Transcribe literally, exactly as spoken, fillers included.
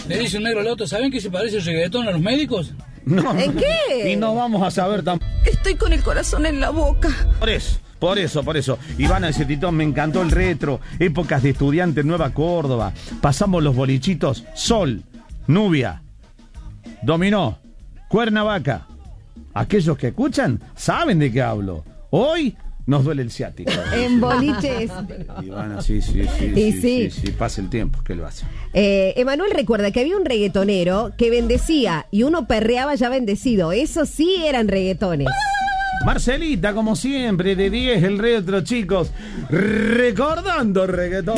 Le dice un negro al otro, ¿saben que se parece el reggaetón a los médicos? No, ¿En qué? Y no vamos a saber tampoco. Estoy con el corazón en la boca. Por eso, por eso, por eso. Ivana dice, Titón, me encantó el retro. Épocas de estudiante en Nueva Córdoba. Pasamos los bolichitos. Sol, Nubia, Dominó, Cuernavaca. Aquellos que escuchan saben de qué hablo. Hoy nos duele el ciático. En boliches. Ivana, sí, sí, sí. Y sí, sí. sí, sí, pasa el tiempo, ¿qué lo hace? Eh, Emanuel recuerda que había un reggaetonero que bendecía y uno perreaba ya bendecido. Eso sí eran reggaetones. Marcelita, como siempre, de diez, el retro, chicos. Recordando reggaetón.